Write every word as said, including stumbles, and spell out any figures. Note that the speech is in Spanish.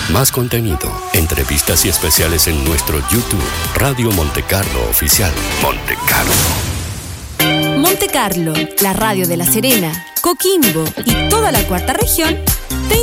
Más contenido, entrevistas y especiales en nuestro YouTube, Radio Monte Carlo Oficial. Monte Carlo. Monte Carlo, la radio de La Serena, Coquimbo y toda la cuarta región